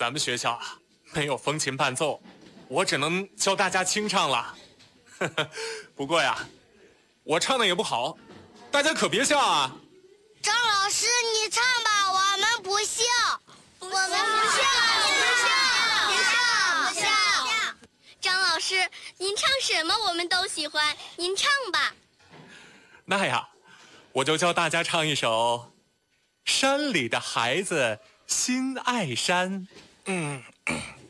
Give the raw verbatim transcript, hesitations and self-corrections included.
咱们学校啊没有风琴伴奏，我只能教大家清唱了。不过呀，我唱的也不好，大家可别笑啊。 张老师，你唱吧，我们不笑。我们不笑，不笑，不笑，不笑。 张老师，您唱什么我们都喜欢，您唱吧。 那呀，我就教大家唱一首《山里的孩子心爱山》。嗯。